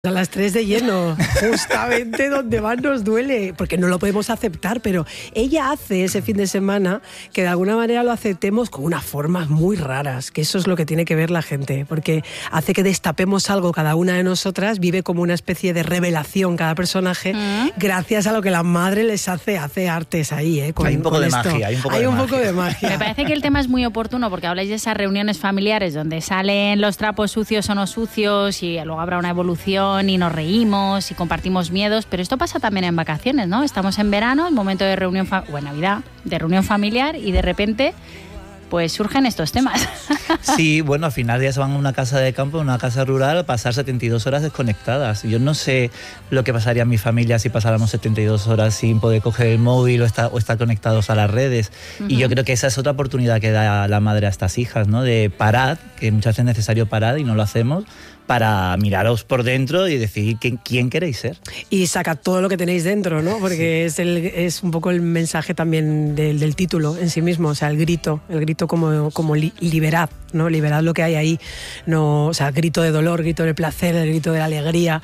A las 3 de lleno, justamente donde más nos duele, porque no lo podemos aceptar, pero ella hace ese fin de semana que de alguna manera lo aceptemos con unas formas muy raras, que eso es lo que tiene que ver la gente, porque hace que destapemos algo cada una de nosotras, vive como una especie de revelación cada personaje, gracias a lo que la madre les hace artes ahí, hay un poco de magia, hay un poco de magia. Me parece que el tema es muy oportuno porque habláis de esas reuniones familiares donde salen los trapos sucios o no sucios y luego habrá una evolución y nos reímos y compartimos miedos, pero esto pasa también en vacaciones, ¿no? Estamos en verano, en momento de reunión, Navidad, de reunión familiar y de repente pues surgen estos temas. Sí, bueno, al final ya se van a una casa de campo, una casa rural, a pasar 72 horas desconectadas. Yo no sé lo que pasaría en mi familia si pasáramos 72 horas sin poder coger el móvil o estar conectados a las redes. Y yo creo que esa es otra oportunidad que da la madre a estas hijas, ¿no? De parar, que muchas veces es necesario parar y no lo hacemos, para miraros por dentro y decidir quién queréis ser. Y sacad todo lo que tenéis dentro, ¿no? Porque sí, es un poco el mensaje también del título en sí mismo, o sea, el grito como liberad, ¿no? Liberad lo que hay ahí, no, o sea, grito de dolor, grito de placer, el grito de la alegría,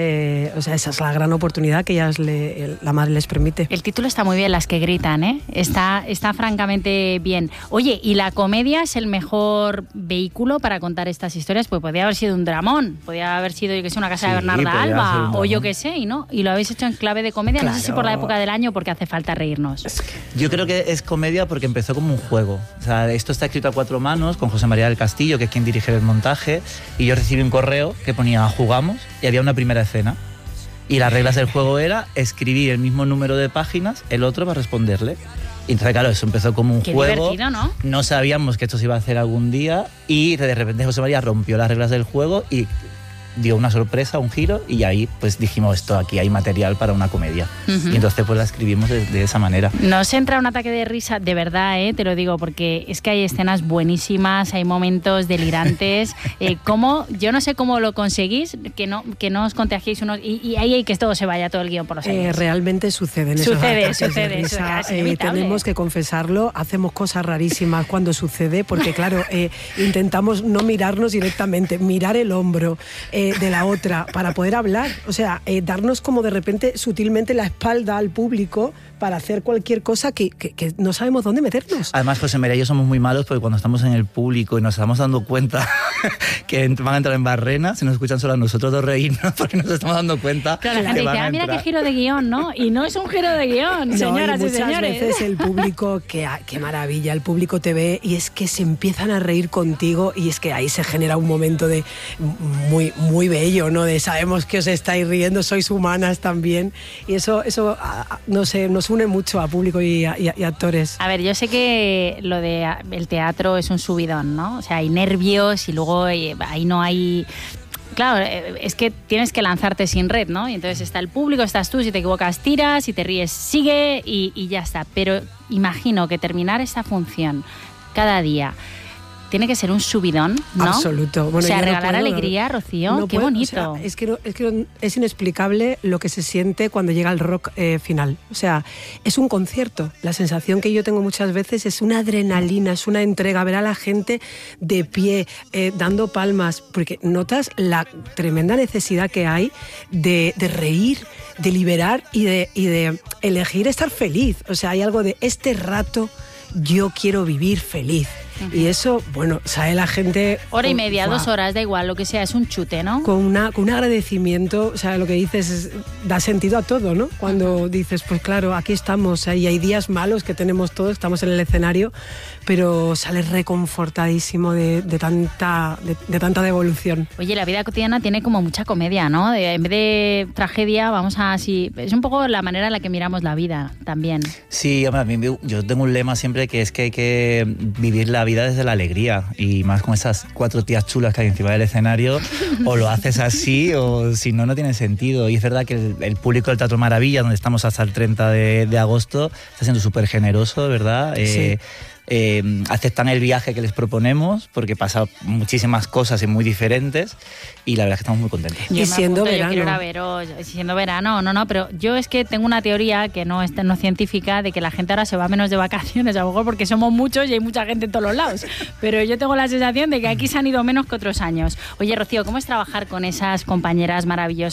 o sea, esa es la gran oportunidad que la madre les permite. El título está muy bien, las que gritan, ¿eh? Está francamente bien. Oye, ¿y la comedia es el mejor vehículo para contar estas historias? Pues podría haber sido un dramón, podría haber sido, yo que sé, una casa de Bernarda Alba, o yo que sé, y lo habéis hecho en clave de comedia, claro. No sé si por la época del año, porque hace falta reírnos. Yo creo que es comedia porque empezó como un juego. O sea, esto está escrito a 4 manos, con José María del Castillo, que es quien dirige el montaje, y yo recibí un correo que ponía "jugamos", y había una primera escena. Y las reglas del juego era escribir el mismo número de páginas, el otro va a responderle. Y entonces, claro, eso empezó como un juego. Qué divertido, ¿no? No sabíamos que esto se iba a hacer algún día y de repente José María rompió las reglas del juego y dio una sorpresa, un giro, y ahí pues dijimos, esto aquí hay material para una comedia. Y entonces pues la escribimos de esa manera. Nos entra un ataque de risa, de verdad, te lo digo, porque es que hay escenas buenísimas, hay momentos delirantes. Yo no sé cómo lo conseguís, que no os contagiéis unos, y ahí hay que todo se vaya todo el guión por los aires. Realmente sucede. Tenemos que confesarlo, hacemos cosas rarísimas cuando sucede, porque claro, intentamos no mirarnos directamente, mirar el hombro de la otra para poder hablar, o sea, darnos como de repente sutilmente la espalda al público para hacer cualquier cosa que no sabemos dónde meternos. Además, José María y yo somos muy malos porque cuando estamos en el público y nos estamos dando cuenta que van a entrar en barrena, se nos escuchan solo a nosotros dos reírnos porque nos estamos dando cuenta. Claro, la gente dice, mira qué giro de guión, ¿no? Y no es un giro de guión, no, señoras y señores. Muchas veces el público, qué maravilla, el público te ve y es que se empiezan a reír contigo y es que ahí se genera un momento de muy bello, ¿no? De sabemos que os estáis riendo, sois humanas también, y eso no sé, nos une mucho a público y actores. A ver, yo sé que lo de el teatro es un subidón, ¿no? O sea, hay nervios y luego ahí no hay... Claro, es que tienes que lanzarte sin red, ¿no? Y entonces está el público, estás tú, si te equivocas tiras, si te ríes sigue y ya está. Pero imagino que terminar esta función cada día tiene que ser un subidón, ¿no? Absoluto. Bueno, o sea, regalar alegría, Rocío, qué bonito. O sea, es que es inexplicable lo que se siente cuando llega el rock final. O sea, es un concierto. La sensación que yo tengo muchas veces es una adrenalina, es una entrega, ver a la gente de pie, dando palmas, porque notas la tremenda necesidad que hay de reír, de liberar y de elegir estar feliz. O sea, hay algo de este rato yo quiero vivir feliz. Y eso, bueno, sale la gente... Hora y media, 2 horas, da igual, lo que sea, es un chute, ¿no? Con un agradecimiento, o sea, lo que dices da sentido a todo, ¿no? Cuando dices, pues claro, aquí estamos, y hay días malos que tenemos todos, estamos en el escenario, pero sales reconfortadísimo de tanta devolución. Oye, la vida cotidiana tiene como mucha comedia, ¿no? En vez de tragedia, vamos a así... Es un poco la manera en la que miramos la vida también. Sí, yo tengo un lema siempre que es que hay que vivir la vida desde la alegría, y más con esas 4 tías chulas que hay encima del escenario, o lo haces así o si no, no tiene sentido. Y es verdad que el público del Teatro Maravilla, donde estamos hasta el 30 de agosto, está siendo súper generoso, ¿verdad? Sí. aceptan el viaje que les proponemos, porque pasa muchísimas cosas y muy diferentes, y la verdad es que estamos muy contentos. Y siendo verano. Yo quiero ir a veros, siendo verano, no, pero yo es que tengo una teoría que no es no científica, de que la gente ahora se va menos de vacaciones, a lo mejor porque somos muchos y hay mucha gente en todos los lados, pero yo tengo la sensación de que aquí se han ido menos que otros años. Oye, Rocío, ¿cómo es trabajar con esas compañeras maravillosas